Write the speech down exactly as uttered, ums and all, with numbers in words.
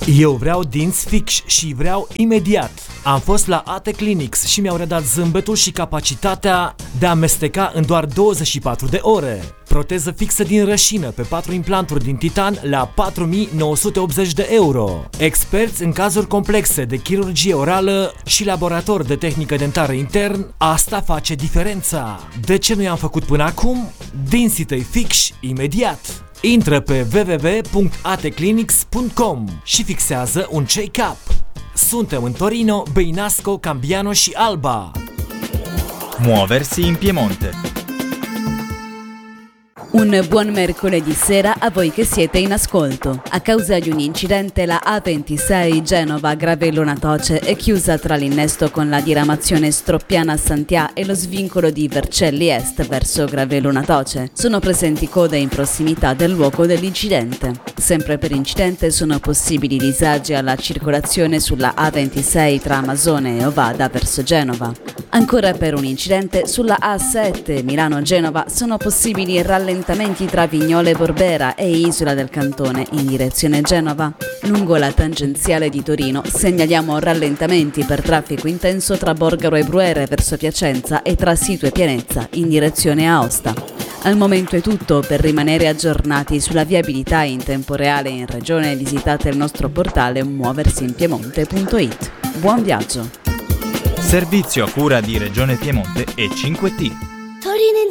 Eu vreau dinți fix și vreau imediat. Am fost la A T Clinics și mi-au redat zâmbetul și capacitatea de a amesteca în doar douăzeci și patru de ore. Proteză fixă din rășină pe patru implanturi din titan la patru mii nouă sute optzeci de euro. Experți în cazuri complexe de chirurgie orală și laborator de tehnică dentară intern, asta face diferența. De ce nu i-am făcut până acum? Dinții tăi fix imediat. Intră pe w w w punct a t clinics punct com și fixează un check-up. Suntem în Torino, Beinasco, Cambiano și Alba. Muoversi in Piemonte. Un buon mercoledì sera a voi che siete in ascolto. A causa di un incidente la A ventisei Genova Gravello Natoce è chiusa tra l'innesto con la diramazione Stroppiana-Santià e lo svincolo di Vercelli Est verso Gravello Natoce. Sono presenti code in prossimità del luogo dell'incidente. Sempre per incidente sono possibili disagi alla circolazione sulla A ventisei tra Masone e Ovada verso Genova. Ancora per un incidente sulla A sette Milano-Genova sono possibili rallentamenti tra Vignole Borbera e Isola del Cantone in direzione Genova. Lungo la tangenziale di Torino segnaliamo rallentamenti per traffico intenso tra Borgaro e Bruere verso Piacenza e tra Situ e Pianezza in direzione Aosta. Al momento è tutto. Per rimanere aggiornati sulla viabilità in tempo reale in regione visitate il nostro portale muoversinpiemonte punto it. Buon viaggio! Servizio a cura di Regione Piemonte e cinque T.